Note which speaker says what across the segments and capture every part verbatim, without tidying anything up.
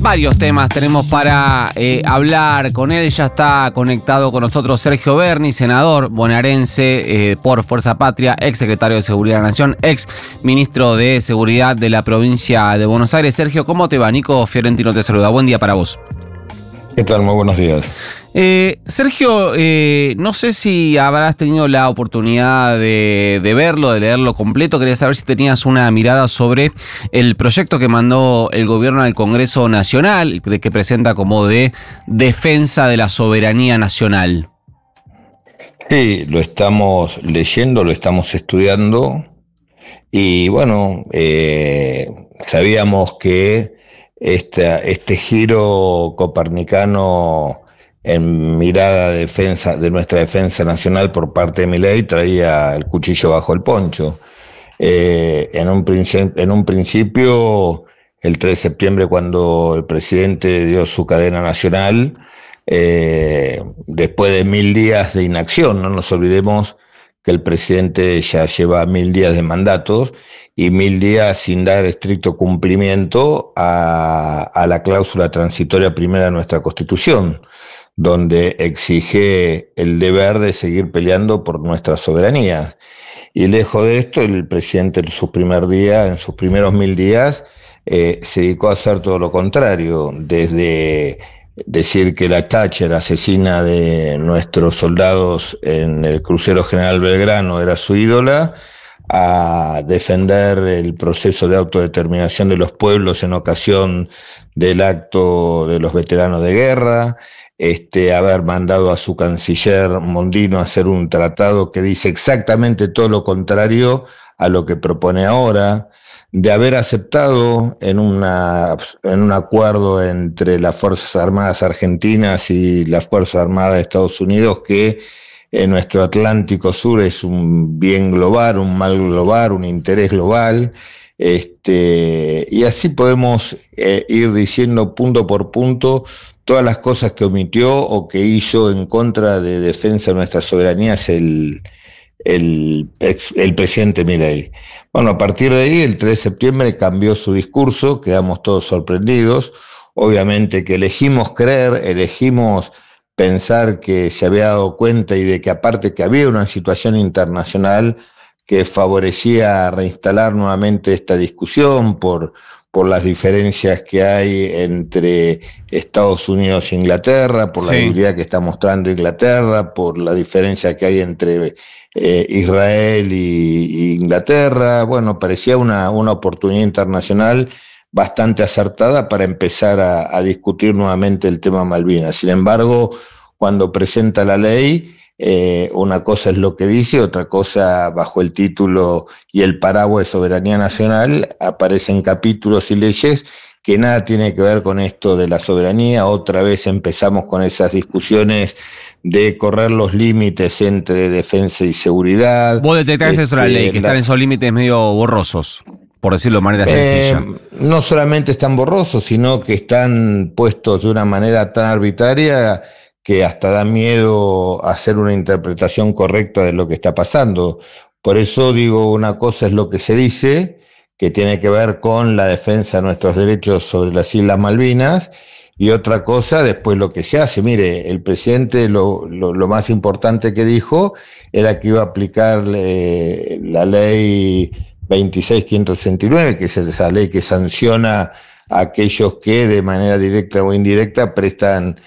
Speaker 1: varios temas tenemos para eh, hablar con él. Ya está conectado con nosotros Sergio Berni, senador bonaerense eh, por Fuerza Patria, ex secretario de Seguridad de la Nación, ex ministro de Seguridad de la provincia de Buenos Aires. Sergio, ¿cómo te va? Nico Fiorentino te saluda. Buen día para vos.
Speaker 2: ¿Qué tal? Muy buenos días.
Speaker 1: Eh, Sergio, eh, no sé si habrás tenido la oportunidad de, de verlo, de leerlo completo. Quería saber si tenías una mirada sobre el proyecto que mandó el gobierno al Congreso Nacional, que presenta como de defensa de la soberanía nacional.
Speaker 2: Sí, lo estamos leyendo, lo estamos estudiando y bueno, eh, sabíamos que esta, este giro copernicano en mirada de defensa de nuestra defensa nacional por parte de Milei traía el cuchillo bajo el poncho. Eh, en, un en un principio, el tres de septiembre, cuando el presidente dio su cadena nacional, eh, después de mil días de inacción, no nos olvidemos que el presidente ya lleva mil días de mandatos y mil días sin dar estricto cumplimiento a, a la cláusula transitoria primera de nuestra Constitución, donde exige el deber de seguir peleando por nuestra soberanía. Y lejos de esto, el presidente en sus primer día, en sus primeros mil días, eh, se dedicó a hacer todo lo contrario, desde decir que la Thatcher, asesina de nuestros soldados en el crucero General Belgrano, era su ídola, a defender el proceso de autodeterminación de los pueblos en ocasión del acto de los veteranos de guerra, este, haber mandado a su canciller Mondino a hacer un tratado que dice exactamente todo lo contrario a lo que propone ahora, de haber aceptado en, una, en un acuerdo entre las Fuerzas Armadas Argentinas y las Fuerzas Armadas de Estados Unidos que en nuestro Atlántico Sur es un bien global, un mal global, un interés global, este, y así podemos eh, ir diciendo punto por punto todas las cosas que omitió o que hizo en contra de defensa de nuestra soberanía es el, el, ex, el presidente Milei. Bueno, a partir de ahí, el tres de septiembre cambió su discurso, quedamos todos sorprendidos. Obviamente que elegimos creer, elegimos pensar que se había dado cuenta y de que aparte que había una situación internacional que favorecía reinstalar nuevamente esta discusión por, por las diferencias que hay entre Estados Unidos e Inglaterra, por la sí. debilidad que está mostrando Inglaterra, por la diferencia que hay entre eh, Israel y, y Inglaterra. Bueno, parecía una, una oportunidad internacional bastante acertada para empezar a, a discutir nuevamente el tema Malvinas. Sin embargo, cuando presenta la ley, eh, una cosa es lo que dice, otra cosa bajo el título y el paraguas de soberanía nacional, aparecen capítulos y leyes que nada tiene que ver con esto de la soberanía. Otra vez empezamos con esas discusiones de correr los límites entre defensa y seguridad.
Speaker 1: Vos detectás este, eso en la ley, que la... están esos límites medio borrosos, por decirlo de manera
Speaker 2: eh,
Speaker 1: sencilla.
Speaker 2: No solamente están borrosos, sino que están puestos de una manera tan arbitraria que hasta da miedo hacer una interpretación correcta de lo que está pasando. Por eso digo, una cosa es lo que se dice, que tiene que ver con la defensa de nuestros derechos sobre las Islas Malvinas, y otra cosa después lo que se hace. Mire, el presidente lo, lo, lo más importante que dijo era que iba a aplicar eh, la ley veintiséis mil quinientos sesenta y nueve, que es esa ley que sanciona a aquellos que de manera directa o indirecta prestan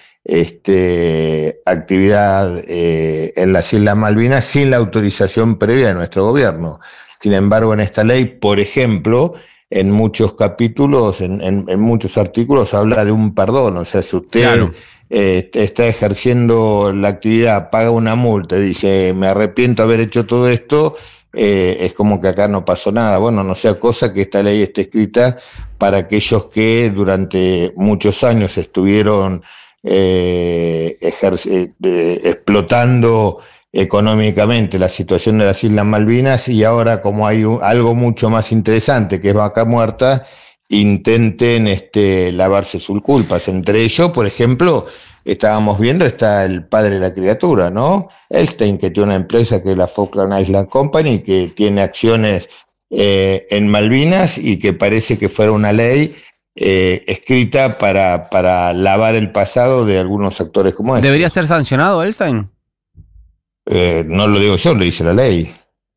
Speaker 2: Este, actividad eh, en las Islas Malvinas sin la autorización previa de nuestro gobierno. Sin embargo, en esta ley, por ejemplo, en muchos capítulos, en, en, en muchos artículos habla de un perdón. O sea, si usted claro. eh, está ejerciendo la actividad, paga una multa y dice, me arrepiento de haber hecho todo esto, eh, es como que acá no pasó nada. Bueno, no sea cosa que esta ley esté escrita para aquellos que durante muchos años estuvieron Eh, ejerce, eh, explotando económicamente la situación de las Islas Malvinas, y ahora, como hay un, algo mucho más interesante que es vaca muerta, intenten este, lavarse sus culpas. Entre ellos, por ejemplo, estábamos viendo, está el padre de la criatura, ¿no? Elstein, que tiene una empresa que es la Falkland Island Company, que tiene acciones eh, en Malvinas y que parece que fuera una ley eh, escrita para, para lavar el pasado de algunos actores como este.
Speaker 1: ¿Debería ser sancionado Elstein?
Speaker 2: Eh, no lo digo yo, lo dice la ley.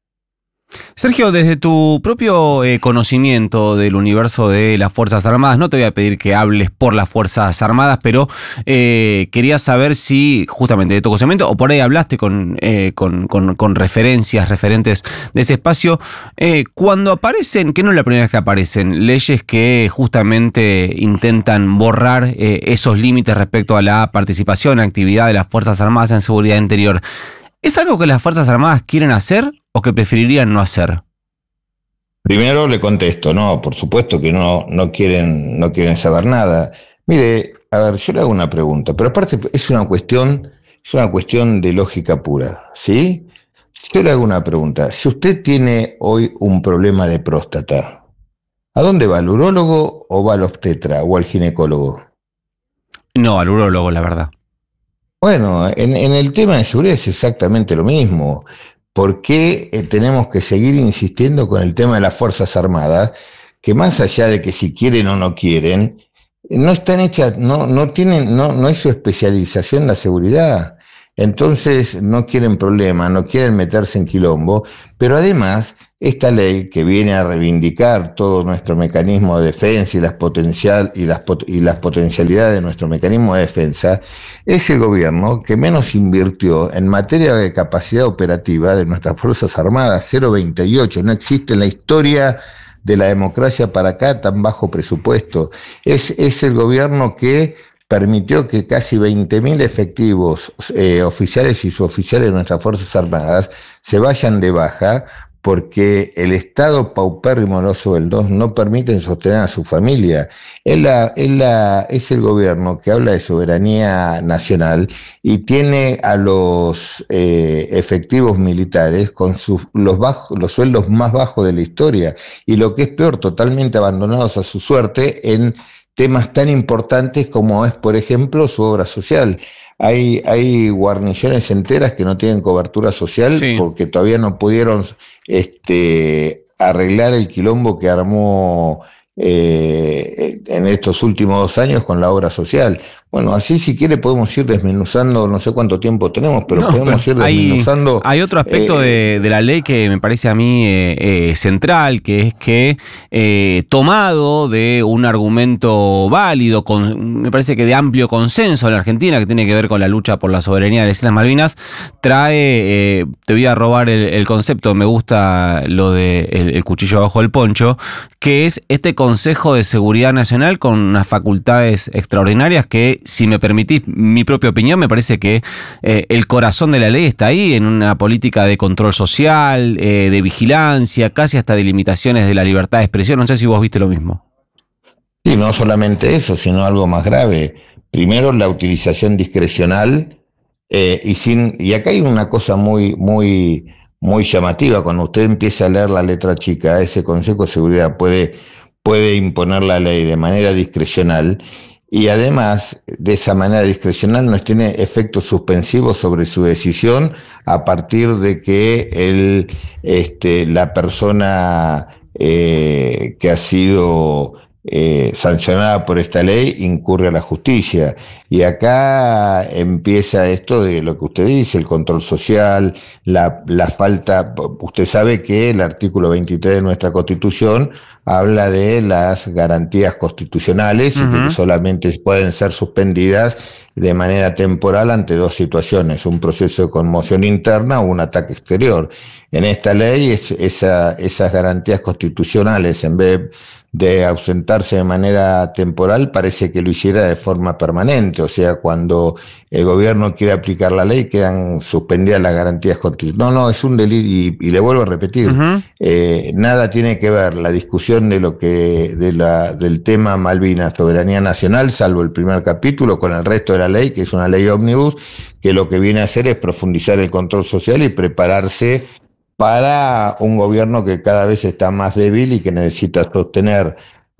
Speaker 1: Sergio, desde tu propio eh, conocimiento del universo de las Fuerzas Armadas, no te voy a pedir que hables por las Fuerzas Armadas, pero eh, quería saber si justamente de tu conocimiento, o por ahí hablaste con, eh, con, con, con referencias, referentes de ese espacio, eh, cuando aparecen, que no es la primera vez que aparecen, leyes que justamente intentan borrar eh, esos límites respecto a la participación, actividad de las Fuerzas Armadas en seguridad interior, ¿es algo que las Fuerzas Armadas quieren hacer o que preferirían no hacer?
Speaker 2: Primero le contesto, no, por supuesto que no, no quieren, no quieren saber nada. Mire, a ver, yo le hago una pregunta, pero aparte es una cuestión, es una cuestión de lógica pura, ¿sí? Yo le hago una pregunta. Si usted tiene hoy un problema de próstata, ¿a dónde va? ¿Al urólogo o va al obstetra o al ginecólogo?
Speaker 1: No, al urólogo, la verdad.
Speaker 2: Bueno, en, en el tema de seguridad es exactamente lo mismo. ¿Por qué eh, tenemos que seguir insistiendo con el tema de las Fuerzas Armadas, que más allá de que si quieren o no quieren, no están hechas, no, no tienen, no, no es su especialización la seguridad? Entonces no quieren problemas, no quieren meterse en quilombo, pero además esta ley que viene a reivindicar todo nuestro mecanismo de defensa y las, potencial, y las, y las potencialidades de nuestro mecanismo de defensa, es el gobierno que menos invirtió en materia de capacidad operativa de nuestras Fuerzas Armadas, cero coma veintiocho, no existe en la historia de la democracia para acá tan bajo presupuesto. Es, es el gobierno que permitió que casi veinte mil efectivos eh, oficiales y suboficiales de nuestras Fuerzas Armadas se vayan de baja porque el Estado paupérrimo de los sueldos no permiten sostener a su familia. Es, la, es, la, es el gobierno que habla de soberanía nacional y tiene a los eh, efectivos militares con sus, los, bajos, los sueldos más bajos de la historia y lo que es peor, totalmente abandonados a su suerte en temas tan importantes como es, por ejemplo, su obra social. Hay, hay guarniciones enteras que no tienen cobertura social, sí, porque todavía no pudieron este, arreglar el quilombo que armó eh, en estos últimos dos años con la obra social. Bueno, así si quiere podemos ir desmenuzando, no sé cuánto tiempo tenemos, pero no, podemos pero ir desmenuzando.
Speaker 1: Hay, hay otro aspecto eh, de, de la ley que me parece a mí eh, eh, central, que es que eh, tomado de un argumento válido, con, me parece que de amplio consenso en la Argentina, que tiene que ver con la lucha por la soberanía de las Islas Malvinas, trae, eh, te voy a robar el, el concepto, me gusta lo de el, el cuchillo bajo el poncho, que es este Consejo de Seguridad Nacional con unas facultades extraordinarias que, si me permitís mi propia opinión, me parece que eh, el corazón de la ley está ahí, en una política de control social, eh, de vigilancia, casi hasta de limitaciones de la libertad de expresión. No sé si vos viste lo mismo.
Speaker 2: Sí, no solamente eso, sino algo más grave. Primero, la utilización discrecional eh, y sin y acá hay una cosa muy, muy, muy llamativa. Cuando usted empieza a leer la letra chica, ese Consejo de Seguridad puede, puede imponer la ley de manera discrecional. Y además, de esa manera discrecional, nos tiene efectos suspensivos sobre su decisión a partir de que el, este, la persona eh, que ha sido eh, sancionada por esta ley incurre a la justicia. Y acá empieza esto de lo que usted dice, el control social, la, la falta. Usted sabe que el artículo veintitrés de nuestra Constitución habla de las garantías constitucionales uh-huh. y que solamente pueden ser suspendidas de manera temporal ante dos situaciones, un proceso de conmoción interna o un ataque exterior. En esta ley es, esa, esas garantías constitucionales, en vez de ausentarse de manera temporal, parece que lo hiciera de forma permanente, o sea, cuando el gobierno quiere aplicar la ley quedan suspendidas las garantías constitucionales. No, no, es un delito, y, y le vuelvo a repetir, uh-huh. eh, nada tiene que ver la discusión de lo que de la, del tema Malvinas, soberanía nacional, salvo el primer capítulo, con el resto de la ley, que es una ley ómnibus, que lo que viene a hacer es profundizar el control social y prepararse para un gobierno que cada vez está más débil y que necesita sostener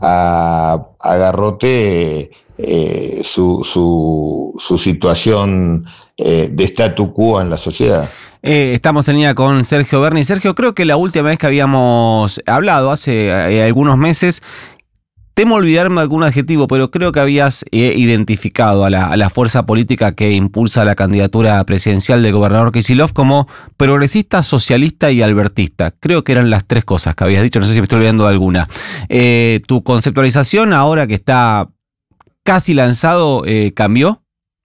Speaker 2: a, a garrote eh, su, su, su situación eh, de statu quo en la sociedad.
Speaker 1: Eh, estamos en línea con Sergio Berni. Sergio, creo que la última vez que habíamos hablado, hace eh, algunos meses, Temo olvidarme de algún adjetivo, pero creo que habías eh, identificado a la, a la fuerza política que impulsa la candidatura presidencial del gobernador Kicillof como progresista, socialista y albertista. Creo que eran las tres cosas que habías dicho, no sé si me estoy olvidando de alguna. Eh, ¿Tu conceptualización ahora que está casi lanzado eh, cambió?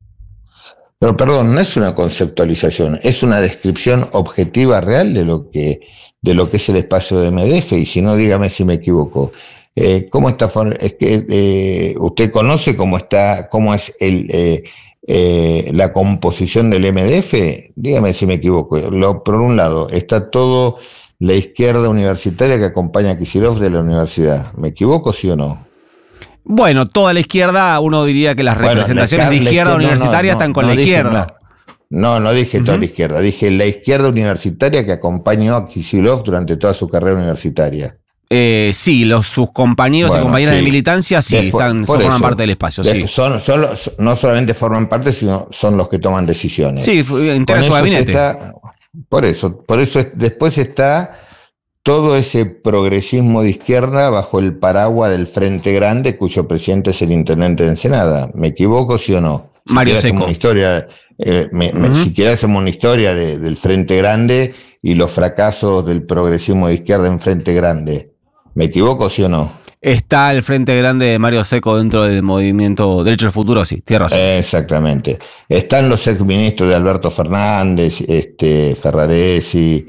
Speaker 2: Pero perdón, no es una conceptualización, es una descripción objetiva real de lo que, de lo que es el espacio de M D F, y si no, dígame si me equivoco. Eh, ¿Cómo está? Es que eh, usted conoce cómo está, cómo es el, eh, eh, la composición del M D F. Dígame si me equivoco. Lo, por un lado está todo la izquierda universitaria que acompaña a Kicillof de la universidad. ¿Me equivoco, sí o no?
Speaker 1: Bueno, toda la izquierda, uno diría que las representaciones bueno, la, de izquierda la, universitaria no, no, están con no, la no izquierda.
Speaker 2: Dije, no, no, no dije uh-huh. toda la izquierda, dije la izquierda universitaria que acompañó a Kicillof durante toda su carrera universitaria.
Speaker 1: Eh, sí, los, sus compañeros bueno, y compañeras sí. de militancia sí, Después, están, forman eso, parte del espacio.
Speaker 2: De,
Speaker 1: sí.
Speaker 2: son, son los, no solamente forman parte, sino son los que toman decisiones.
Speaker 1: Sí, integra su gabinete.
Speaker 2: Está, por eso, por eso es, después está todo ese progresismo de izquierda bajo el paraguas del Frente Grande, cuyo presidente es el intendente de Ensenada. ¿Me equivoco, sí o no? Si
Speaker 1: Mario Seco.
Speaker 2: Una historia, eh, me, uh-huh. me, si quieres hacemos una historia de, del Frente Grande y los fracasos del progresismo de izquierda en Frente Grande. ¿Me equivoco, sí o no?
Speaker 1: Está el Frente Grande de Mario Seco dentro del movimiento Derecho al Futuro, sí, tiene razón.
Speaker 2: Exactamente. Están los exministros de Alberto Fernández, este, Ferraresi,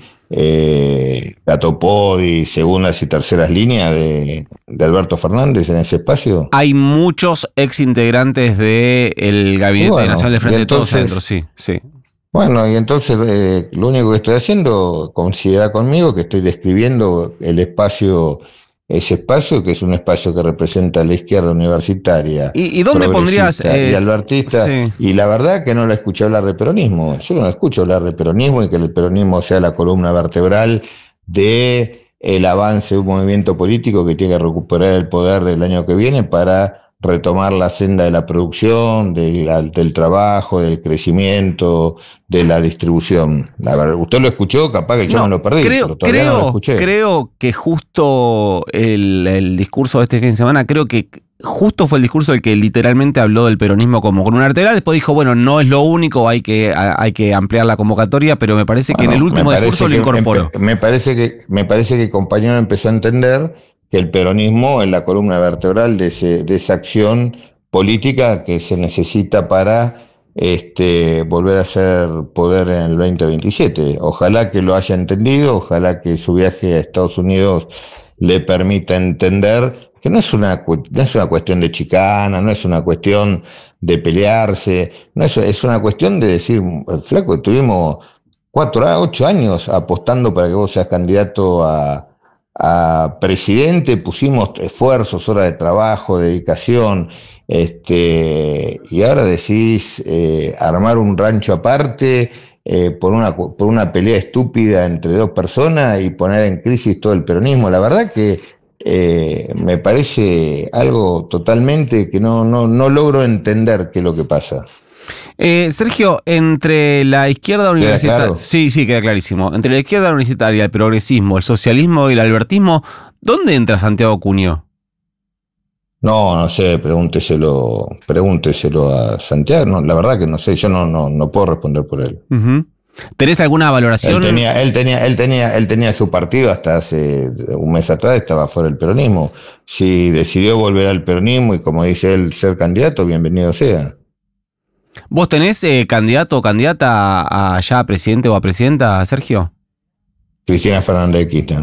Speaker 2: eh, Gatopodi, segundas y terceras líneas de, de Alberto Fernández en ese espacio.
Speaker 1: Hay muchos exintegrantes del Gabinete bueno, Nacional del Frente entonces, de Todos adentro, sí, sí.
Speaker 2: Bueno, y entonces eh, lo único que estoy haciendo, considera conmigo que estoy describiendo el espacio, ese espacio que es un espacio que representa a la izquierda universitaria.
Speaker 1: ¿Y, y dónde pondrías?
Speaker 2: Eh, y albertista, sí. Y la verdad que no la escuché hablar de peronismo. Yo no escucho hablar de peronismo y que el peronismo sea la columna vertebral de el avance de un movimiento político que tiene que recuperar el poder del año que viene para retomar la senda de la producción, del, del trabajo, del crecimiento, de la distribución. La verdad, usted lo escuchó, capaz que yo no, me lo perdí,
Speaker 1: creo,
Speaker 2: pero todavía
Speaker 1: creo,
Speaker 2: no lo escuché.
Speaker 1: Creo que justo el, el discurso de este fin de semana, creo que justo fue el discurso el que literalmente habló del peronismo como columna vertebral. Después dijo, bueno, no es lo único, hay que, hay que ampliar la convocatoria, pero me parece bueno, que en el último discurso lo incorporó.
Speaker 2: Me parece que, me parece que el compañero empezó a entender que el peronismo es la columna vertebral de, ese, de esa acción política que se necesita para este, volver a ser poder en el veinte veintisiete. Ojalá que lo haya entendido, ojalá que su viaje a Estados Unidos le permita entender que no es una, no es una cuestión de chicana, no es una cuestión de pelearse, no es, es una cuestión de decir, flaco, tuvimos cuatro, ocho años apostando para que vos seas candidato a a presidente, pusimos esfuerzos, horas de trabajo, dedicación, este, y ahora decís eh, armar un rancho aparte eh, por una por una pelea estúpida entre dos personas y poner en crisis todo el peronismo. La verdad que eh, me parece algo totalmente que no, no, no logro entender qué es lo que pasa.
Speaker 1: Eh, Sergio, entre la izquierda universitaria, claro. sí, sí, queda clarísimo. Entre la izquierda universitaria, el progresismo, el socialismo y el albertismo, ¿dónde entra Santiago Cunió?
Speaker 2: No, no sé, pregúnteselo, pregúnteselo a Santiago. No, la verdad que no sé, yo no, no, no puedo responder por él.
Speaker 1: Uh-huh. ¿Tenés alguna valoración?
Speaker 2: Él tenía, él tenía, él tenía, él tenía su partido hasta hace un mes atrás, estaba fuera del peronismo. Si decidió volver al peronismo y, como dice él, ser candidato, bienvenido sea.
Speaker 1: ¿Vos tenés eh, candidato o candidata a, a ya a presidente o a presidenta, Sergio?
Speaker 2: Cristina Fernández de Kirchner.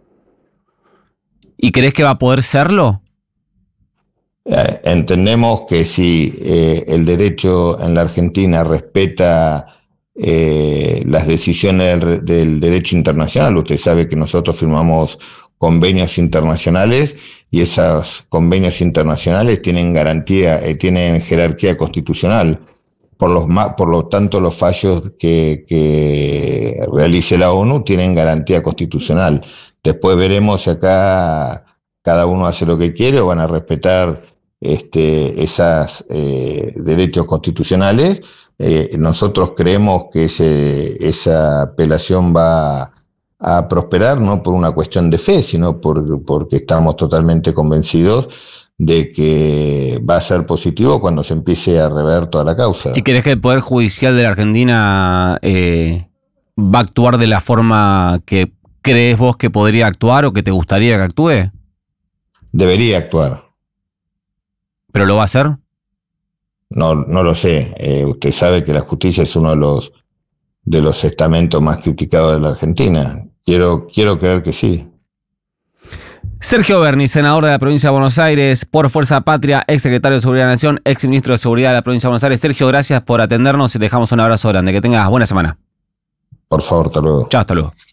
Speaker 1: ¿Y crees que va a poder serlo?
Speaker 2: Eh, entendemos que si eh, el derecho en la Argentina respeta eh, las decisiones del, del derecho internacional, usted sabe que nosotros firmamos convenios internacionales y esos convenios internacionales tienen garantía, eh, tienen jerarquía constitucional. Por, los, por lo tanto, los fallos que, que realice la ONU tienen garantía constitucional. Después veremos si acá cada uno hace lo que quiere o van a respetar este, esos eh, derechos constitucionales. Eh, nosotros creemos que ese, esa apelación va a prosperar, no por una cuestión de fe, sino por, porque estamos totalmente convencidos de que va a ser positivo cuando se empiece a rever toda la causa.
Speaker 1: ¿Y crees que el Poder Judicial de la Argentina eh, va a actuar de la forma que crees vos que podría actuar o que te gustaría que actúe?
Speaker 2: Debería actuar.
Speaker 1: ¿Pero lo va a hacer?
Speaker 2: No, no lo sé. Eh, usted sabe que la justicia es uno de los de los estamentos más criticados de la Argentina. Quiero, quiero creer que sí.
Speaker 1: Sergio Berni, senador de la provincia de Buenos Aires, por Fuerza Patria, ex secretario de Seguridad de la Nación, ex ministro de Seguridad de la provincia de Buenos Aires. Sergio, gracias por atendernos y te dejamos un abrazo grande. Que tengas buena semana.
Speaker 2: Por favor, hasta luego.
Speaker 1: Chao, hasta luego.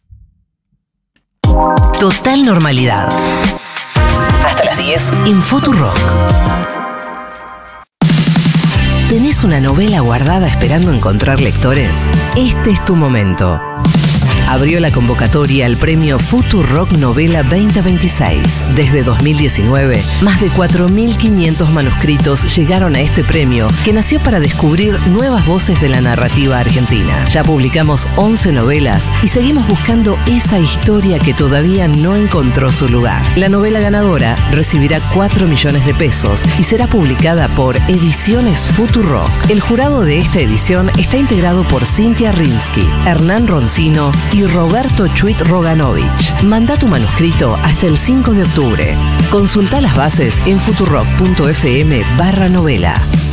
Speaker 3: Total normalidad. Hasta las diez en Futurock. ¿Tenés una novela guardada esperando encontrar lectores? Este es tu momento. Abrió la convocatoria al premio Futurock Novela veinte veintiséis. Desde dos mil diecinueve, más de cuatro mil quinientos manuscritos llegaron a este premio, que nació para descubrir nuevas voces de la narrativa argentina. Ya publicamos once novelas y seguimos buscando esa historia que todavía no encontró su lugar. La novela ganadora recibirá cuatro millones de pesos y será publicada por Ediciones Futurock. El jurado de esta edición está integrado por Cintia Rinsky, Hernán Roncino y Roberto Chuit Roganovich. Manda tu manuscrito hasta el cinco de octubre. Consulta las bases en futurock punto f m barra novela.